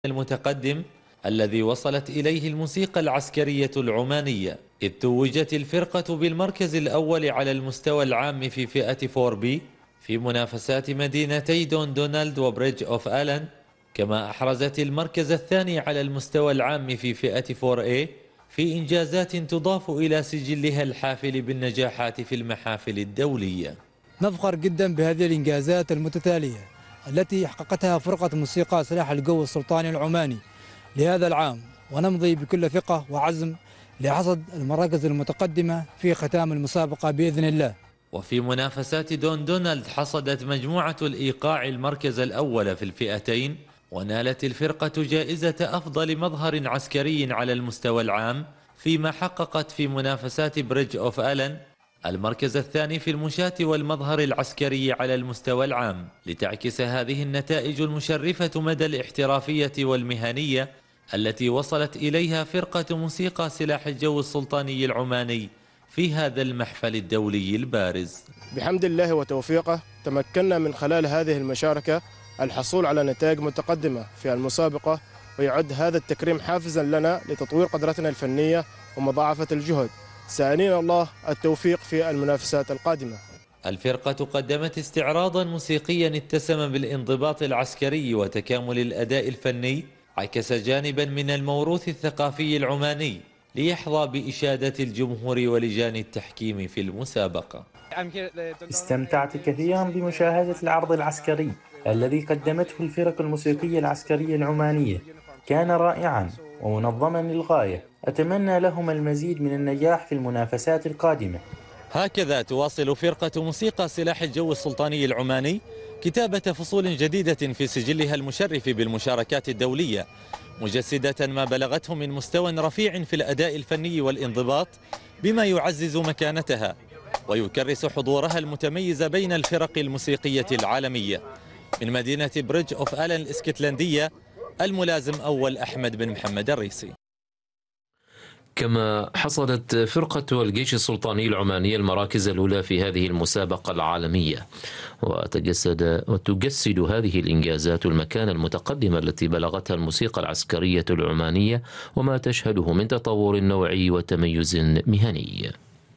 المتقدم الذي وصلت إليه الموسيقى العسكرية العمانية، إذ توجت الفرقة بالمركز الأول على المستوى العام في فئة 4B في منافسات مدينتي دون دونالد وبريدج أوف آلان، كما أحرزت المركز الثاني على المستوى العام في فئة 4A في إنجازات تضاف إلى سجلها الحافل بالنجاحات في المحافل الدولية. نفخر جدا بهذه الإنجازات المتتالية التي حققتها فرقة موسيقى سلاح القوة السلطاني العماني لهذا العام، ونمضي بكل ثقة وعزم لحصد المراكز المتقدمة في ختام المسابقة بإذن الله. وفي منافسات دون دونالد حصدت مجموعة الإيقاع المركز الأول في الفئتين، ونالت الفرقة جائزة أفضل مظهر عسكري على المستوى العام، فيما حققت في منافسات بريدج أوف آلان المركز الثاني في المشاة والمظهر العسكري على المستوى العام، لتعكس هذه النتائج المشرفة مدى الاحترافية والمهنية التي وصلت إليها فرقة موسيقى سلاح الجو السلطاني العماني في هذا المحفل الدولي البارز. بحمد الله وتوفيقه تمكنا من خلال هذه المشاركة الحصول على نتائج متقدمة في المسابقة، ويعد هذا التكريم حافزا لنا لتطوير قدرتنا الفنية ومضاعفة الجهد، سائلين الله التوفيق في المنافسات القادمة. الفرقة قدمت استعراضا موسيقيا اتسم بالانضباط العسكري وتكامل الأداء الفني، عكس جانبا من الموروث الثقافي العماني ليحظى بإشادة الجمهور ولجان التحكيم في المسابقة. استمتعت كثيرا بمشاهدة العرض العسكري الذي قدمته الفرق الموسيقية العسكرية العمانية، كان رائعا ومنظما للغاية، أتمنى لهم المزيد من النجاح في المنافسات القادمة. هكذا تواصل فرقة موسيقى سلاح الجو السلطاني العماني كتابة فصول جديدة في سجلها المشرف بالمشاركات الدولية، مجسدة ما بلغته من مستوى رفيع في الأداء الفني والانضباط، بما يعزز مكانتها ويكرس حضورها المتميز بين الفرق الموسيقية العالمية. من مدينة بريدج أوف آلان الاسكتلندية، الملازم أول أحمد بن محمد الريسي. كما حصلت فرقة الجيش السلطاني العماني المراكز الأولى في هذه المسابقة العالمية، وتجسد هذه الإنجازات المكانة المتقدمة التي بلغتها الموسيقى العسكرية العمانية وما تشهده من تطور نوعي وتميز مهني.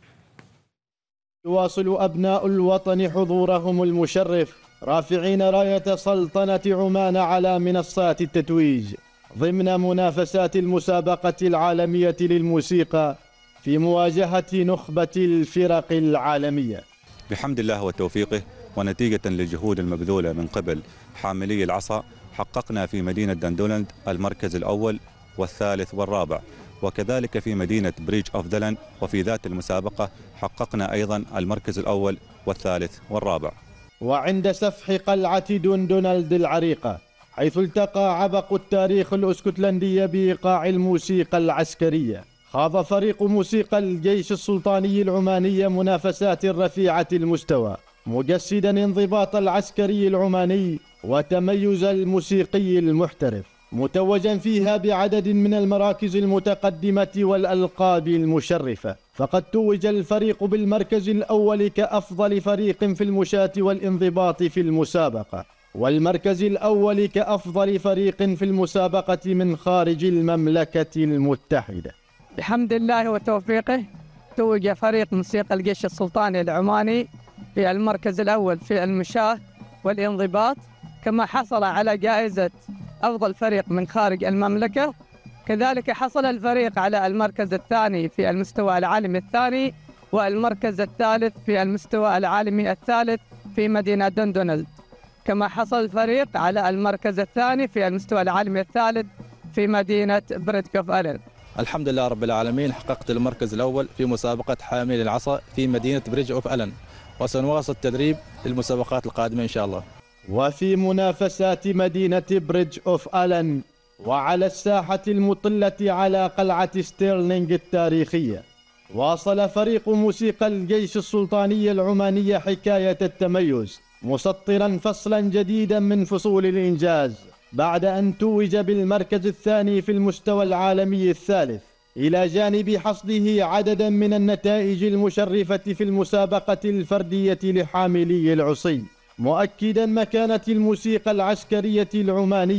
يواصل أبناء الوطن حضورهم المشرف رافعين راية سلطنة عمان على منصات التتويج ضمن منافسات المسابقة العالمية للموسيقى في مواجهة نخبة الفرق العالمية. بحمد الله وتوفيقه ونتيجة للجهود المبذولة من قبل حاملي العصا، حققنا في مدينة دون دونالد المركز الأول والثالث والرابع، وكذلك في مدينة بريدج أوف دلن، وفي ذات المسابقة حققنا أيضا المركز الأول والثالث والرابع. وعند سفح قلعة دون دونالد العريقة، حيث التقى عبق التاريخ الاسكتلندي بإيقاع الموسيقى العسكرية، خاض فريق موسيقى الجيش السلطاني العماني منافسات رفيعة المستوى، مجسدا انضباط العسكري العماني وتميز الموسيقي المحترف، متوجا فيها بعدد من المراكز المتقدمة والألقاب المشرفة. فقد توج الفريق بالمركز الأول كأفضل فريق في المشاة والانضباط في المسابقة، والمركز الأول كأفضل فريق في المسابقة من خارج المملكة المتحدة. بحمد الله وتوفيقه توج فريق موسيقى الجيش السلطاني العماني في المركز الأول في المشاة والانضباط، كما حصل على جائزة أفضل فريق من خارج المملكة. كذلك حصل الفريق على المركز الثاني في المستوى العالمي الثاني، والمركز الثالث في المستوى العالمي الثالث في مدينة دون دونالد. كما حصل الفريق على المركز الثاني في المستوى العالمي الثالث في مدينة بريدج أوف آلان. الحمد لله رب العالمين، حققت المركز الأول في مسابقة حامل العصا في مدينة بريدج أوف آلان، وسنواصل التدريب للمسابقات القادمة إن شاء الله. وفي منافسات مدينة بريدج أوف آلان وعلى الساحة المطلة على قلعة ستيرلينغ التاريخية، واصل فريق موسيقى الجيش السلطاني العماني حكاية التميز، مسطرا فصلا جديدا من فصول الإنجاز بعد أن توج بالمركز الثاني في المستوى العالمي الثالث، إلى جانب حصده عددا من النتائج المشرفة في المسابقة الفردية لحاملي العصي، مؤكدا مكانة الموسيقى العسكرية العمانية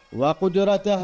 وقدرتها